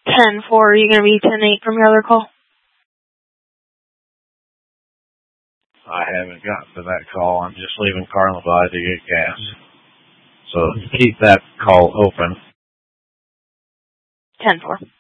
10-4. Are you going to be 10-8 from your other call? I haven't gotten to that call. I'm just leaving Carlebide to get gas. So keep that call open. 10-4.